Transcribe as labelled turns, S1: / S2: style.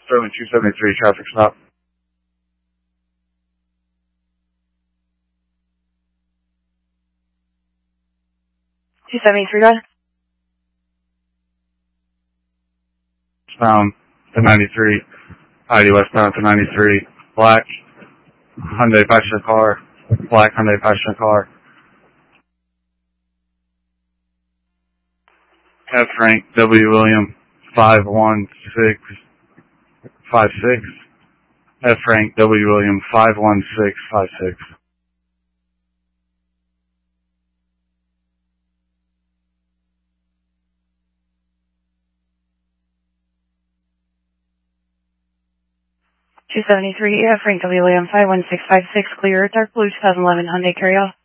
S1: Sterling 273, traffic stop.
S2: 273, go ahead.
S1: Westbound to 93. ID westbound to 93. Black Hyundai passenger car. Black Hyundai passenger car. F. Frank W. William 51656. F. Frank W. William 51656.
S2: Frank W. William 51656, clear, dark blue 2011 Hyundai Carryall.